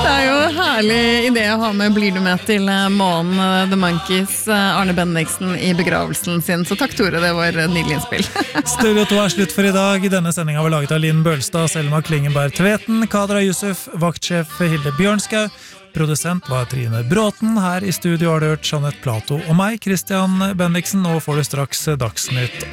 Det jo herlig idé å ha med Blir du med til månen The Monkees, Arne Bendiksen i begravelsen sin. Så takk Tore, det var nydelig innspill. Studio 2 slutt for i dag. Denne sendingen var laget av Linn Bølstad, Selma Klingenberg Tveten, Kadra Yusuf, vaktsjef Hilde Bjørnskau. Produsent var Trine Bråten. Her i studio har du hørt Jeanette Plato og meg, Christian Bendiksen. Nå får du straks Dagsnytt